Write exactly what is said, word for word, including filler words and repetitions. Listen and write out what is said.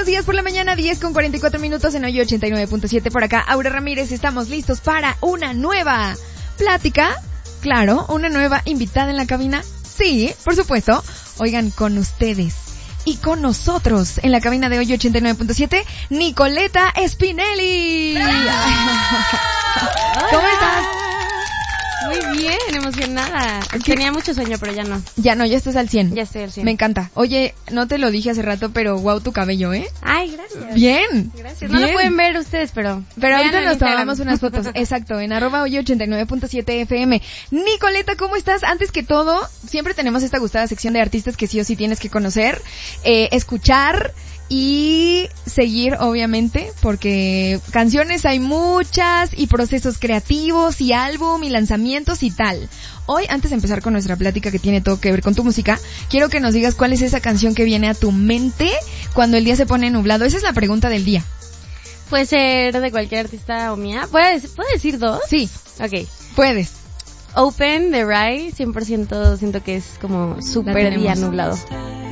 buenos días por la mañana, diez con cuarenta y cuatro minutos en hoy ochenta y nueve punto siete. Por acá, Aura Ramírez, estamos listos para una nueva plática. Claro, una nueva invitada en la cabina. Sí, por supuesto. Oigan, con ustedes y con nosotros en la cabina de hoy ochenta y nueve punto siete, Nicoleta Spinelli. ¿Cómo estás? Muy bien, emocionada. ¿Qué? Tenía mucho sueño, pero ya no. Ya no, ya estás al cien. Ya estoy al cien. Me encanta. Oye, no te lo dije hace rato, pero wow tu cabello, ¿eh? Ay, gracias. Bien. Gracias. No Bien. lo pueden ver ustedes, pero... Pero ahorita véanlo en nos Instagram. tomamos unas fotos. Exacto, en arroba hoy ochenta y nueve punto siete F M. Nicoleta, ¿cómo estás? Antes que todo, siempre tenemos esta gustada sección de artistas que sí o sí tienes que conocer, eh, escuchar y seguir, obviamente, porque canciones hay muchas y procesos creativos y álbum y lanzamientos y tal. Hoy, antes de empezar con nuestra plática que tiene todo que ver con tu música, quiero que nos digas cuál es esa canción que viene a tu mente cuando el día se pone nublado. Esa es la pregunta del día. Puede ser de cualquier artista o mía. ¿Puedo, ¿puedo decir dos? Sí. Ok. Puedes. Open de Rai, cien por ciento siento que es como súper día nublado.